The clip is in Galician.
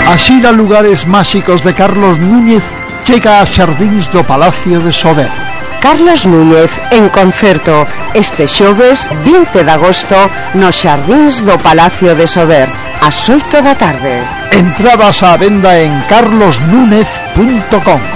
A xira Lugares Máxicos de Carlos Núñez chega a xardíns do Palacio de Sober. Carlos Núñez en concerto este xoves 20 de agosto nos xardíns do Palacio de Sober ás 8 da tarde. Entradas á venda en carlosnúñez.com.